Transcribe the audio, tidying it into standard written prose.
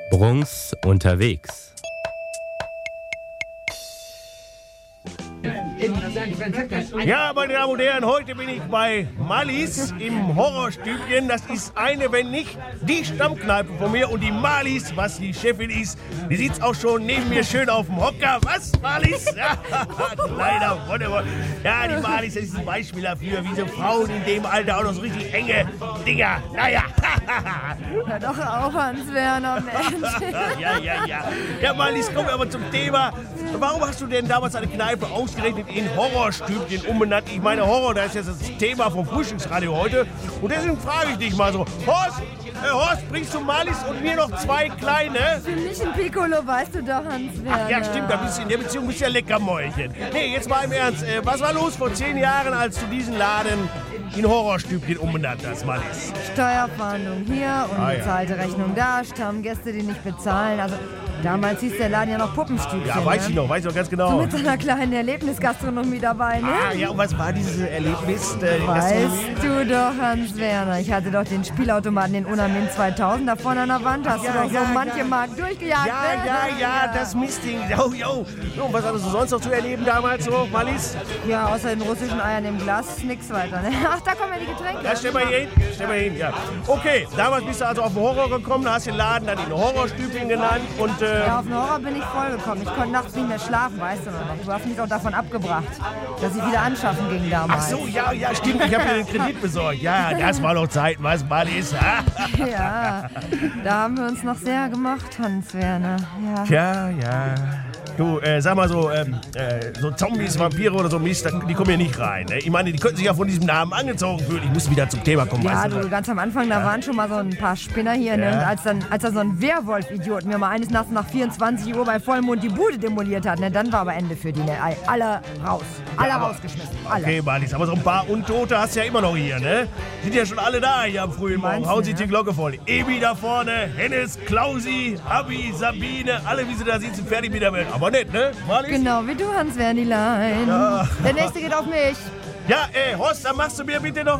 Bruns unterwegs. Ja, meine Damen und Herren, heute bin ich bei Mallis im Horrorstübchen. Das ist eine, wenn nicht die Stammkneipe von mir. Und die Mallis, was die Chefin ist, die sitzt auch schon neben mir schön auf dem Hocker. Was, Mallis? Ja, leider, wunderbar. Ja, die Mallis, das ist ein Beispiel dafür, wie so Frauen in dem Alter auch noch so richtig enge Dinger. Naja. Hör doch auf, Hans-Werner, Mensch. Ja. Ja, Mallis, kommen wir aber zum Thema. Warum hast du denn damals eine Kneipe ausgerechnet in Horrorstübchen umbenannt? Ich meine, Horror, das ist jetzt das Thema vom Frühstücksradio heute. Und deswegen frage ich dich mal so, Horst, bringst du Mallis und mir noch 2 kleine? Für mich ein Piccolo, weißt du doch, Hans-Werner. Ach ja, stimmt, in der Beziehung bist du ja Leckermäulchen. Nee, jetzt mal im Ernst, was war los vor 10 Jahren, als du diesen Laden in Horrorstübchen umbenannt hast, Mallis? Steuerfahndung hier, unbezahlte Rechnung da, Stammgäste, die nicht bezahlen. Also damals hieß der Laden ja noch Puppenstübchen. Ja, weiß ich noch ganz genau. So mit so einer kleinen Erlebnisgastronomie dabei, ne? Ah, ja, und was war dieses Erlebnis? Weißt du doch, Hans-Werner, ich hatte doch den Spielautomaten, den Unamin 2000, da vorne an der Wand, hast du doch so manche Mark durchgejagt. Ja, das Mistding. Jo. Und was hattest du sonst noch zu erleben damals so, Mallis? Ja, außer den russischen Eiern im Glas, nix weiter, ne? Ach, da kommen ja die Getränke. Ja, stell mal hin, ja. Okay, damals bist du also auf den Horror gekommen, hast den Laden dann in Horrorstübchen genannt und... Ja, auf den Horror bin ich vollgekommen. Ich konnte nachts nicht mehr schlafen, weißt du noch. Du hast mich auch davon abgebracht, dass ich wieder anschaffen ging damals. Ach so, ja, stimmt. Ich habe dir den Kredit besorgt. Ja, das war noch Zeit, was mal ist. Ja, da haben wir uns noch sehr gemacht, Hans-Werner. Ja. Du, sag mal so, so Zombies, Vampire oder so Mist, die kommen hier nicht rein. Ne? Ich meine, die könnten sich ja von diesem Namen angezogen fühlen. Ich muss wieder zum Thema kommen, ja, weißt du? Du, ganz am Anfang, da waren schon mal so ein paar Spinner hier. Ne? Und als da so ein Werwolf-Idiot mir mal eines Nachts nach 24 Uhr bei Vollmond die Bude demoliert hat, ne? Dann war aber Ende für die. Ne? Alle raus. Alle rausgeschmissen. Alle. Okay, Malis, aber so ein paar Untote hast du ja immer noch hier, ne? Sind ja schon alle da hier am frühen Morgen. Hauen sich die Glocke voll. Ebi da vorne, Hennes, Klausi, Abi, Sabine, alle wie sie da sitzen, fertig mit der Welt. Aber nett, ne, Malis? Genau, wie du, Hans-Wernilein. Ja. Der nächste geht auf mich. Ja, Horst, dann machst du mir bitte noch